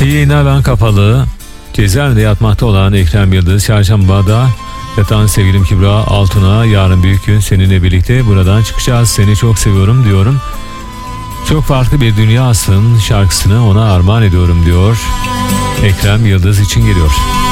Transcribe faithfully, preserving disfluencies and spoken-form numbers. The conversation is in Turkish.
İyi yayınlar, ben kapalı. Cezaevinde yatmakta olan Ekrem Yıldız, çarşambada yatan sevgilim Kübra Altun'a yarın büyük gün seninle birlikte buradan çıkacağız. Seni çok seviyorum diyorum. Çok farklı bir dünyasın şarkısını ona armağan ediyorum diyor. Ekrem Yıldız için geliyor.